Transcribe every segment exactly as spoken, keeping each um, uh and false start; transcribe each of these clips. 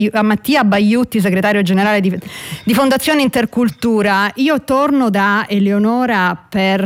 a Mattia Baiutti, segretario generale di, di Fondazione Intercultura. Io torno da Eleonora per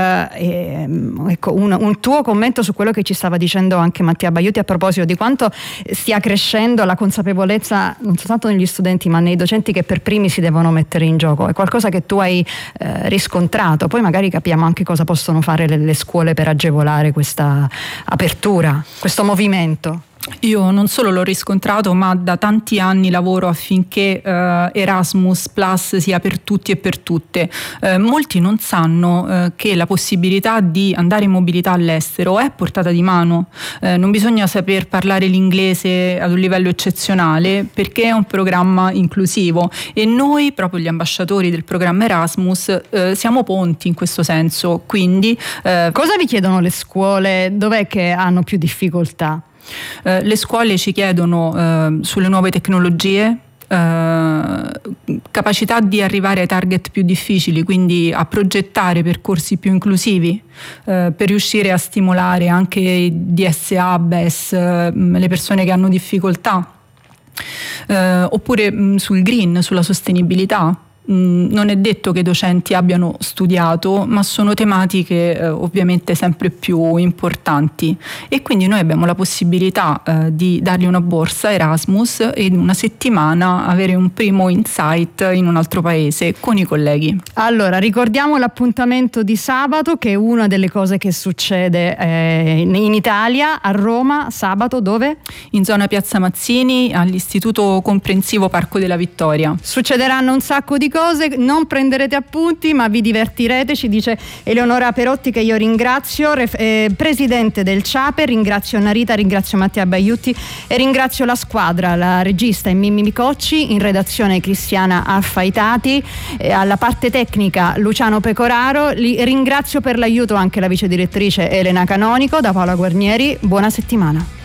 eh, ecco, un, un tuo commento su quello che ci stava dicendo anche Mattia Baiutti a proposito di quanto stia crescendo la consapevolezza non soltanto negli studenti ma nei docenti che per primi si devono mettere in gioco. È qualcosa che tu hai eh, riscontrato, poi magari capiamo anche cosa possono fare le, le scuole per agevolare questa apertura, questo movimento. Io non solo l'ho riscontrato, ma da tanti anni lavoro affinché eh, Erasmus Plus sia per tutti e per tutte. Eh, molti non sanno eh, che la possibilità di andare in mobilità all'estero è portata di mano. Eh, non bisogna saper parlare l'inglese ad un livello eccezionale perché è un programma inclusivo e noi, proprio gli ambasciatori del programma Erasmus, eh, siamo ponti in questo senso. Quindi, eh, cosa vi chiedono le scuole? Dov'è che hanno più difficoltà? Uh, le scuole ci chiedono uh, sulle nuove tecnologie, uh, capacità di arrivare ai target più difficili, quindi a progettare percorsi più inclusivi uh, per riuscire a stimolare anche i D S A, B E S, uh, le persone che hanno difficoltà, uh, oppure um, sul green, sulla sostenibilità. Non è detto che i docenti abbiano studiato, ma sono tematiche eh, ovviamente sempre più importanti e quindi noi abbiamo la possibilità eh, di dargli una borsa Erasmus e in una settimana avere un primo insight in un altro paese con i colleghi. Allora, ricordiamo l'appuntamento di sabato, che è una delle cose che succede eh, in Italia, a Roma, sabato dove? In zona Piazza Mazzini, all'Istituto Comprensivo Parco della Vittoria. Succederanno un sacco di cose, non prenderete appunti ma vi divertirete, ci dice Eleonora Perotti, che io ringrazio, eh, presidente del CIAPE. Ringrazio Narita, ringrazio Mattia Baiutti e ringrazio la squadra, la regista è Mimmi Micocci, in redazione Cristiana Affaitati, eh, alla parte tecnica Luciano Pecoraro. Li ringrazio per l'aiuto anche la vice direttrice Elena Canonico. Da Paola Guarnieri, buona settimana.